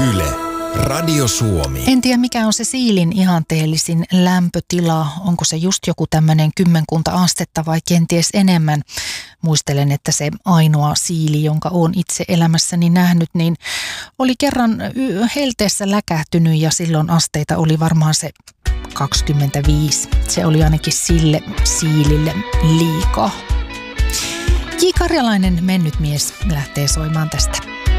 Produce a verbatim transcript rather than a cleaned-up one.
Yle, Radio Suomi. En tiedä, mikä on se siilin ihanteellisin lämpötila. Onko se just joku tämmöinen kymmenkunta astetta vai kenties enemmän? Muistelen, että se ainoa siili, jonka olen itse elämässäni nähnyt, niin oli kerran helteessä läkähtynyt ja silloin asteita oli varmaan se kaksikymmentäviisi. Se oli ainakin sille siilille liikaa. J. Karjalainen, mennyt mies, lähtee soimaan tästä.